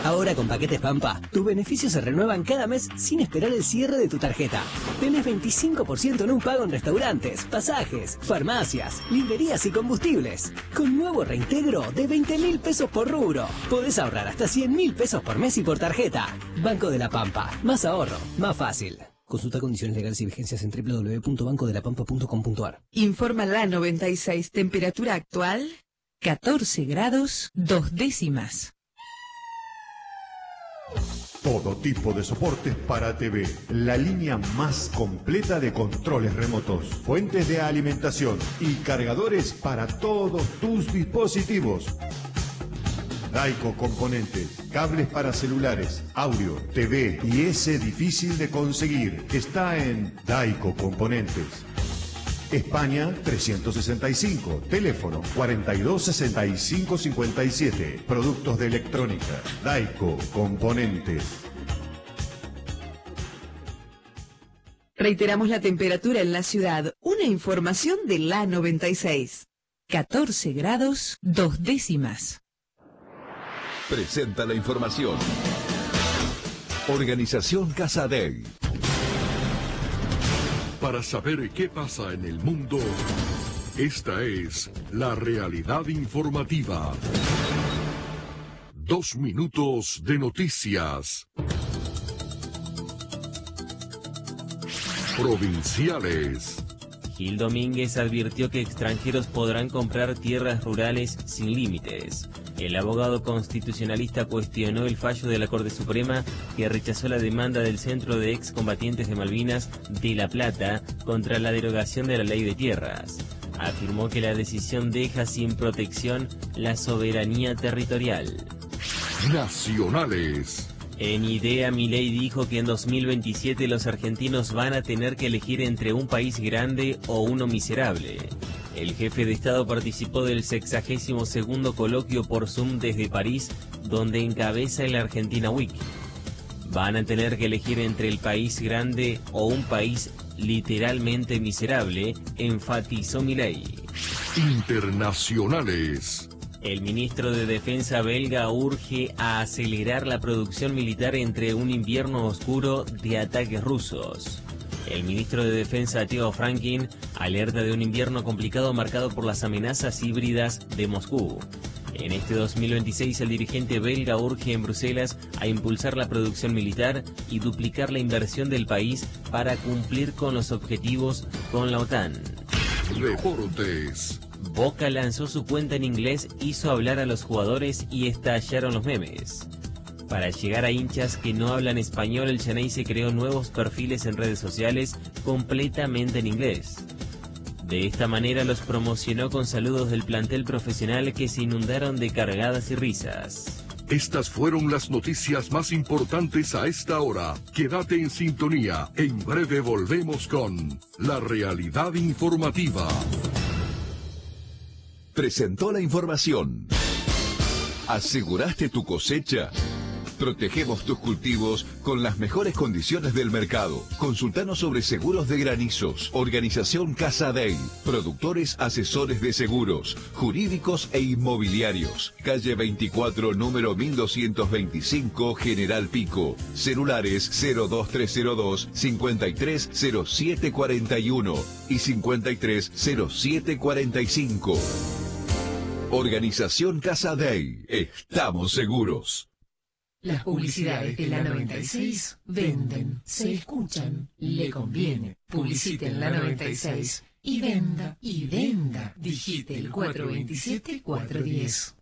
Ahora con Paquetes Pampa, tus beneficios se renuevan cada mes sin esperar el cierre de tu tarjeta. Tenés 25% en un pago en restaurantes, pasajes, farmacias, librerías y combustibles. Con nuevo reintegro de 20.000 pesos por rubro. Podés ahorrar hasta 100.000 pesos por mes y por tarjeta. Banco de la Pampa. Más ahorro, más fácil. Consulta condiciones legales y vigencias en www.bancodelapampa.com.ar. Informa la 96. Temperatura actual, 14 grados 2 décimas. Todo tipo de soportes para TV. La línea más completa de controles remotos, fuentes de alimentación y cargadores para todos tus dispositivos. Daico Componentes, cables para celulares, audio, TV y ese difícil de conseguir. Está en Daico Componentes. España 365, teléfono 426557. Productos de electrónica, Daico Componentes. Reiteramos la temperatura en la ciudad. Una información de la 96. 14 grados 2 décimas. Presenta la información. Organización Casa Dei. Para saber qué pasa en el mundo, esta es la realidad informativa. 2 minutos de noticias. Provinciales. Gil Domínguez advirtió que extranjeros podrán comprar tierras rurales sin límites. El abogado constitucionalista cuestionó el fallo de la Corte Suprema que rechazó la demanda del Centro de Excombatientes de Malvinas de La Plata contra la derogación de la Ley de Tierras. Afirmó que la decisión deja sin protección la soberanía territorial. Nacionales. En Idea, Milei dijo que en 2027 los argentinos van a tener que elegir entre un país grande o uno miserable. El jefe de Estado participó del 62º coloquio por Zoom desde París, donde encabeza el Argentina Week. Van a tener que elegir entre el país grande o un país literalmente miserable, enfatizó Milei. Internacionales. El ministro de Defensa belga urge a acelerar la producción militar entre un invierno oscuro de ataques rusos. El ministro de Defensa Theo Frankin alerta de un invierno complicado marcado por las amenazas híbridas de Moscú. En este 2026 el dirigente belga urge en Bruselas a impulsar la producción militar y duplicar la inversión del país para cumplir con los objetivos con la OTAN. Deportes. Boca lanzó su cuenta en inglés, hizo hablar a los jugadores y estallaron los memes. Para llegar a hinchas que no hablan español, el Xeneize creó nuevos perfiles en redes sociales completamente en inglés. De esta manera los promocionó con saludos del plantel profesional que se inundaron de cargadas y risas. Estas fueron las noticias más importantes a esta hora. Quédate en sintonía. En breve volvemos con la realidad informativa. Presentó la información. ¿Aseguraste tu cosecha? Protegemos tus cultivos con las mejores condiciones del mercado. Consultanos sobre seguros de granizos. Organización Casa Dei. Productores asesores de seguros, jurídicos e inmobiliarios. Calle 24, número 1225, General Pico. Celulares 02302 530741 y 530745. Organización Casa Dei. Estamos seguros. Las publicidades de la 96 venden, se escuchan, le conviene. Publicite en la 96 y venda, y venda. Digite el 427-410.